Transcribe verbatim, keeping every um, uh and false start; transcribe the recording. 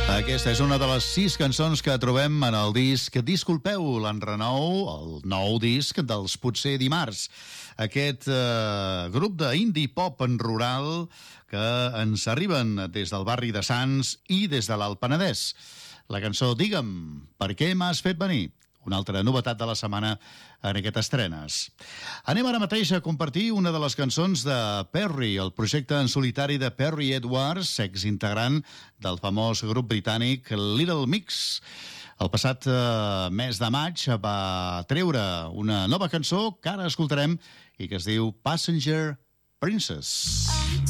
Aquesta és una de les sis cançons que trobem en el disc Disculpeu, l'enrenou, el nou disc dels Potser Dimarts. Aquest eh, grup d'indie pop en rural que ens arriben des del barri de Sants i des de l'Alt Penedès. La cançó Digue'm, per què m'has fet venir? Una altra novetat de la setmana en aquest estrenes. Anem ara mateix a compartir una de les cançons de Perry, el projecte en solitari de Perry Edwards, ex-integrant del famós grup britànic Little Mix. El passat eh, mes de maig va treure una nova cançó que ara escoltarem i que es diu Passenger Princess.